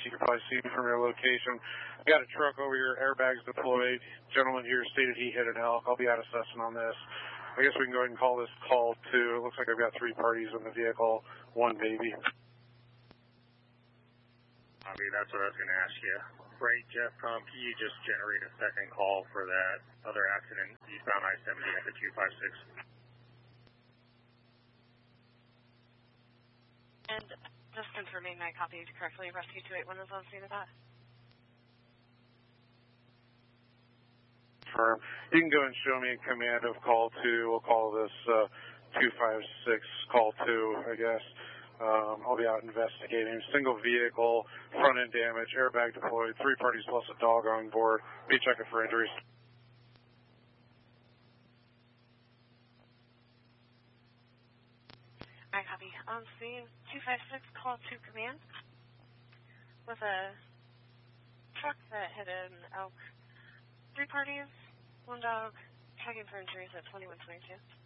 You can probably see from your location. I got a truck over here, airbags deployed. Gentleman here stated he hit an elk. I'll be out assessing on this. I guess we can go ahead and call this call 2. It looks like I've got 3 parties in the vehicle, 1 baby. Bobby, that's what I was going to ask you. Right, Jeff, can you just generate a second call for that other accident eastbound I-70 at the 256? And just confirming I copied correctly, Rescue 281 is on scene of that. You can go and show me in command of call 2. We'll call this 256 call 2, I guess. I'll be out investigating. Single vehicle, front end damage, airbag deployed, 3 parties plus a dog on board. Be checking for injuries. I copy. On scene 256 call 2 command with a truck that hit an elk. 3 parties, 1 dog, checking for injuries at 2122.